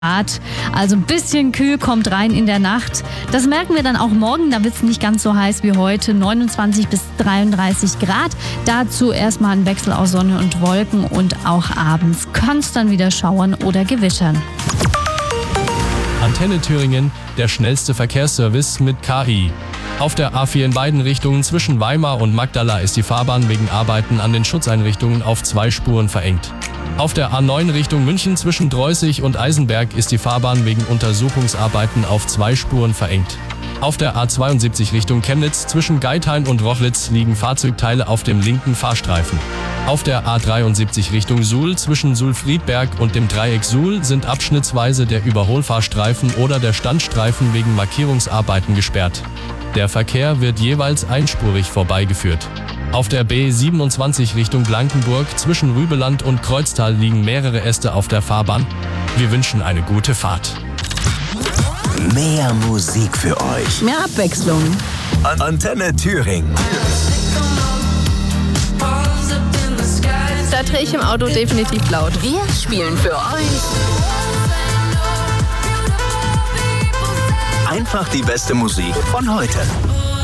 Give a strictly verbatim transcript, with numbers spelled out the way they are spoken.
Also ein bisschen kühl kommt rein in der Nacht. Das merken wir dann auch morgen. Da wird es nicht ganz so heiß wie heute. neunundzwanzig bis dreiunddreißig Grad. Dazu erstmal ein Wechsel aus Sonne und Wolken. Und auch abends kann es dann wieder schauern oder gewittern. Antenne Thüringen, der schnellste Verkehrsservice mit K I. Auf der A vier in beiden Richtungen zwischen Weimar und Magdala ist die Fahrbahn wegen Arbeiten an den Schutzeinrichtungen auf zwei Spuren verengt. Auf der A neun Richtung München zwischen Dreußig und Eisenberg ist die Fahrbahn wegen Untersuchungsarbeiten auf zwei Spuren verengt. Auf der A zweiundsiebzig Richtung Chemnitz zwischen Geithain und Rochlitz liegen Fahrzeugteile auf dem linken Fahrstreifen. Auf der A dreiundsiebzig Richtung Suhl zwischen Suhl-Friedberg und dem Dreieck Suhl sind abschnittsweise der Überholfahrstreifen oder der Standstreifen wegen Markierungsarbeiten gesperrt. Der Verkehr wird jeweils einspurig vorbeigeführt. Auf der B siebenundzwanzig Richtung Blankenburg zwischen Rübeland und Kreuztal liegen mehrere Äste auf der Fahrbahn. Wir wünschen eine gute Fahrt. Mehr Musik für euch. Mehr Abwechslung. An- Antenne Thüringen. Da drehe ich im Auto definitiv laut. Wir spielen für euch Einfach die beste Musik von heute.